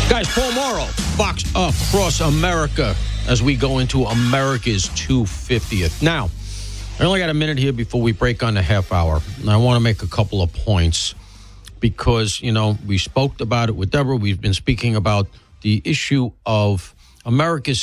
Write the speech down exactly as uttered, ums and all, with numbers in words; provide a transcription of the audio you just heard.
Guys, Paul Morrow, Fox Across America, as we go into America's two hundred fiftieth. Now, I only got a minute here before we break on the half hour, and I want to make a couple of points because, you know, we spoke about it with Deborah. We've been speaking about the issue of America's